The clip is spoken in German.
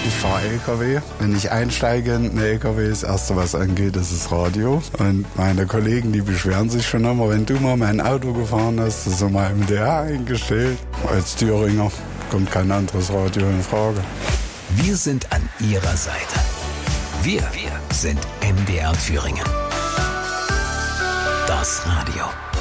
Ich fahre LKW. Wenn ich einsteige in einen LKW, das Erste, was angeht, ist das Radio. Und meine Kollegen, die beschweren sich schon immer, wenn du mal mein Auto gefahren hast, das ist immer MDR eingestellt. Als Thüringer kommt kein anderes Radio in Frage. Wir sind an Ihrer Seite. Wir sind MDR Thüringen. Das Radio.